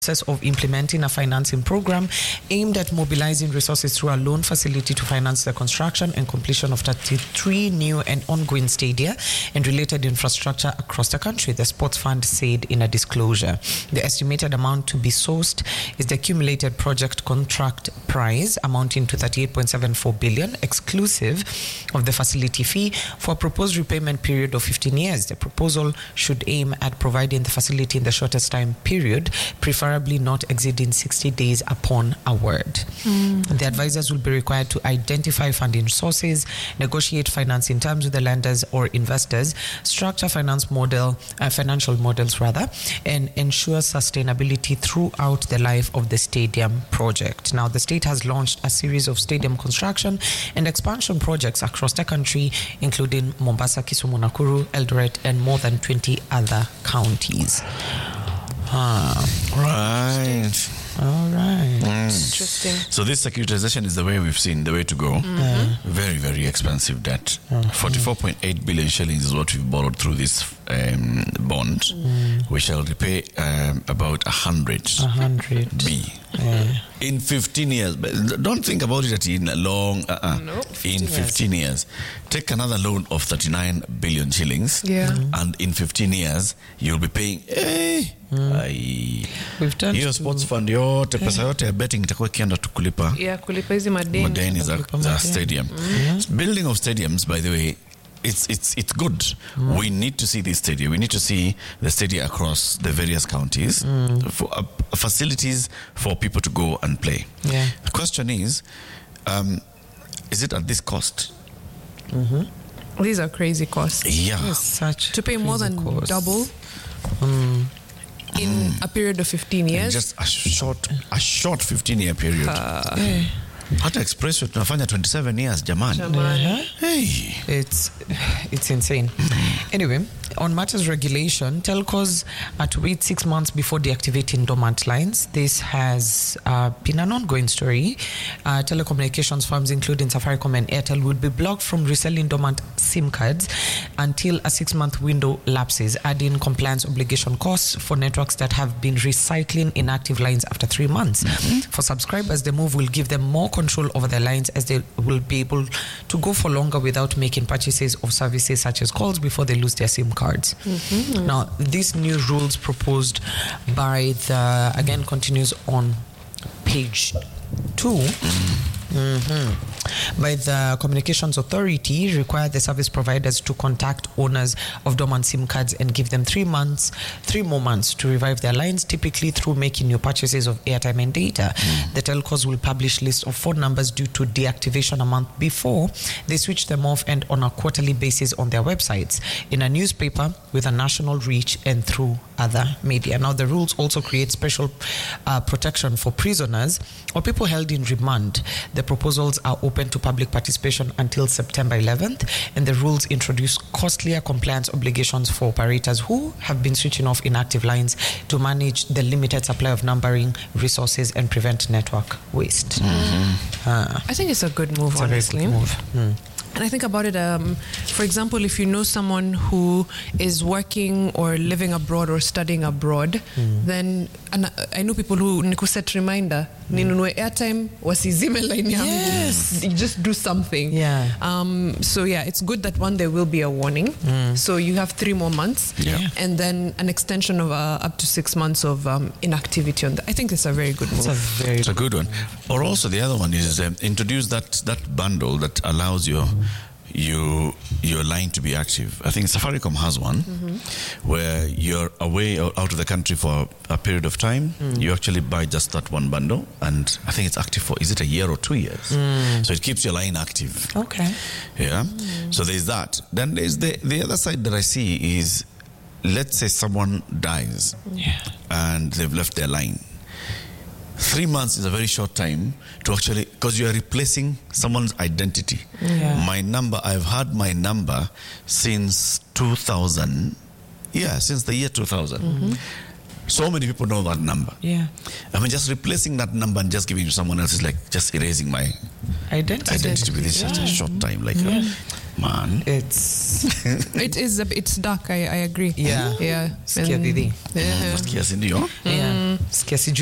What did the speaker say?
process of implementing a financing program aimed at mobilizing resources through a loan facility to finance the construction and completion of 33 new and ongoing stadia and related infrastructure across the country, the Sports Fund said in a disclosure. The estimated amount to be sourced is the accumulated project contract price amounting to 38.74 billion, exclusive of the facility fee, for a proposed repayment period of 15 years. The proposal should aim at providing the facility in the shortest time period, preferably not exceeding 60 days upon award. The advisors will be required to identify funding sources, negotiate financing terms with the lenders or investors, structure financial models, and ensure sustainability throughout the life of the stadium project. Now, the state has launched a series of stadium construction and expansion projects across the country, including Mombasa, Kisumu, Nakuru, Eldoret, and more than 20 other counties. Right. All right. Interesting. So this securitization is the way we've seen, the way to go. Very, very expensive debt. 44.8 billion shillings is what we've borrowed through this bond. We shall repay about 100 B. In 15 years. But don't think about it in a long... in 15 years. Take another loan of 39 billion shillings. And in 15 years, you'll be paying... We've done hiyo sports fund yote, pesa yote ya betting itakuwa kienda tukulipa kulipa hizi madeni za stadium. Building of stadiums, by the way, it's good. We need to see this stadium. We need to see the stadium across the various counties for facilities for people to go and play. The question is it at this cost? These are crazy costs. Such to pay more than costs. double in a period of 15 years. Just a short 15-year period. Hata Express tunafanya 27 years, jamani. Hey. It's insane. Anyway, on matters regulation, telcos are to wait 6 months before deactivating dormant lines. This has been an ongoing story. Telecommunications firms, including Safaricom and Airtel, would be blocked from reselling dormant SIM cards until a 6-month window lapses, adding compliance obligation costs for networks that have been recycling inactive lines after 3 months. For subscribers, the move will give them more control over their lines, as they will be able to go for longer without making purchases of services such as calls before they lose their SIM cards. Now, these new rules proposed by the, again, continues on page 2. By the Communications Authority, require the service providers to contact owners of dormant SIM cards and give them 3 more months to revive their lines, typically through making new purchases of airtime and data. The telcos will publish lists of phone numbers due to deactivation a month before they switch them off, and on a quarterly basis on their websites, in a newspaper with a national reach, and through other media. Now, the rules also create special protection for prisoners or people held in remand. The proposals are open to public participation until September 11th, and the rules introduce costlier compliance obligations for operators who have been switching off inactive lines to manage the limited supply of numbering resources and prevent network waste. I think it's a good move, honestly. And I think about it, for example, if you know someone who is working or living abroad or studying abroad, then, and I know people who niku set reminder, ninunue airtime, wasizime line yangu. Just do something. So it's good that one, there will be a warning. So you have 3 more months, and then an extension of up to 6 months of inactivity on that. I think it's a very good move. It's a good one. Or also the other one is introduce that bundle that allows your line to be active. I think Safaricom has one where you're away or out of the country for a period of time. You actually buy just that one bundle, and I think it's active for, is it a year or 2 years? So it keeps your line active. So there's that. Then there's the other side that I see is, let's say someone dies and they've left their line. 3 months is a very short time to actually, because you are replacing someone's identity. My number, I've had my number since 2000. Since the year 2000. So many people know that number. I mean, just replacing that number and just giving it to someone else is like just erasing my identity within such a short time. Man. It's dark. I agree. Yeah. Yeah. Sikia didi. Yeah. Nasikia, si ndio? Yeah. Sikia